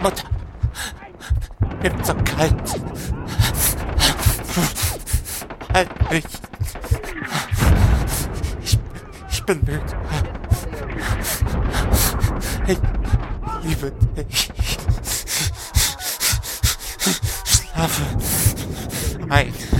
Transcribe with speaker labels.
Speaker 1: Mutter, mir ist so kalt. Halt mich. Ich bin müde. Ich liebe dich. Schlafe ein.